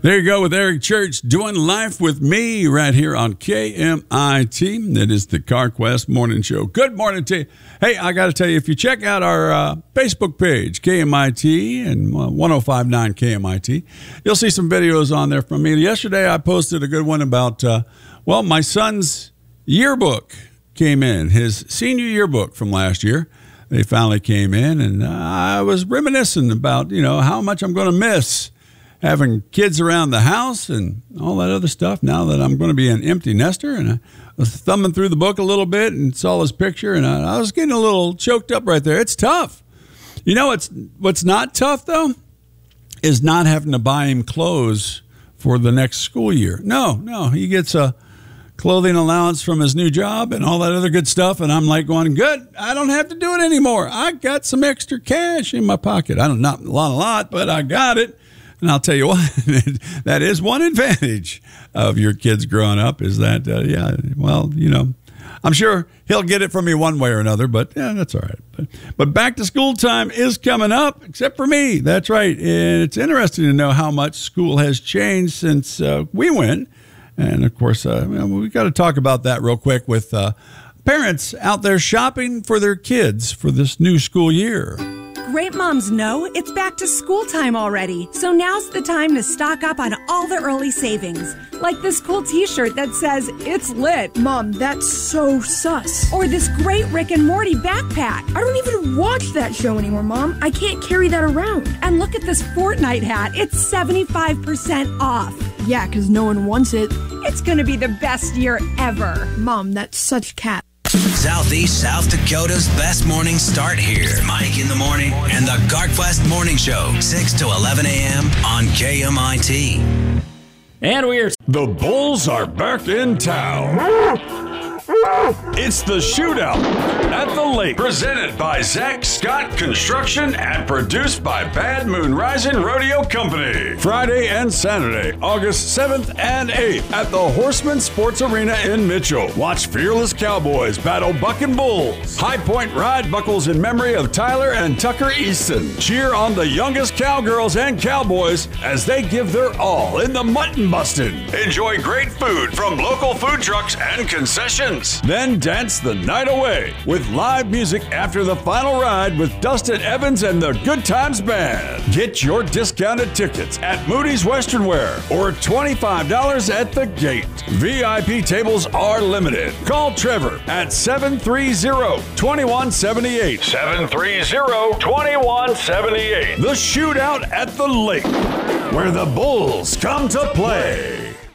There you go with Eric Church doing Life with Me right here on KMIT. It is the CarQuest Morning Show. Good morning to you. Hey, I got to tell you, if you check out our Facebook page, KMIT and 1059 KMIT, you'll see some videos on there from me. Yesterday, I posted a good one about, my son's yearbook came in, his senior yearbook from last year. They finally came in, and I was reminiscing about, how much I'm going to miss having kids around the house and all that other stuff now that I'm going to be an empty nester. And I was thumbing through the book a little bit and saw his picture, and I was getting a little choked up right there. It's tough. What's not tough, though, is not having to buy him clothes for the next school year. No, he gets a clothing allowance from his new job and all that other good stuff, and I'm like going, good, I don't have to do it anymore. I got some extra cash in my pocket. Not a lot, but I got it. And I'll tell you what, that is one advantage of your kids growing up is that, I'm sure he'll get it from me one way or another, but yeah, that's all right. But back to school time is coming up, except for me. That's right. And it's interesting to know how much school has changed since we went. And, of course, we got to talk about that real quick with parents out there shopping for their kids for this new school year. Great moms know it's back to school time already, so now's the time to stock up on all the early savings. Like this cool t-shirt that says, "It's lit." Mom, that's so sus. Or this great Rick and Morty backpack. I don't even watch that show anymore, Mom. I can't carry that around. And look at this Fortnite hat. It's 75% off. Yeah, because no one wants it. It's going to be the best year ever. Mom, that's such cat. Southeast South Dakota's best morning start here. Mike in the morning and the CarQuest Morning Show, 6 to 11 a.m. on KMIT. And we are... The Bulls are back in town. It's the Shootout at the Lake, presented by Zach Scott Construction and produced by Bad Moon Rising Rodeo Company. Friday and Saturday, August 7th and 8th at the Horseman Sports Arena in Mitchell. Watch Fearless Cowboys battle Bucking Bulls. High Point Ride buckles in memory of Tyler and Tucker Easton. Cheer on the youngest cowgirls and cowboys as they give their all in the mutton busting. Enjoy great food from local food trucks and concessions. Then dance the night away with live music after the final ride with Dustin Evans and the Good Times Band. Get your discounted tickets at Moody's Western Wear or $25 at the gate. VIP tables are limited. Call Trevor at 730-2178. 730-2178. The Shootout at the Lake, where the Bulls come to play.